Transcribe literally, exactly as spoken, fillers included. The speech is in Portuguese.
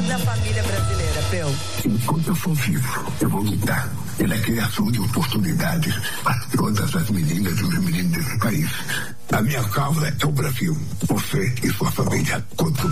toda a família brasileira, Peu. Enquanto eu for vivo, eu vou lutar pela criação de oportunidades para todas as meninas e os meninos desse país. A minha causa é o Brasil. Você e sua família. Quanto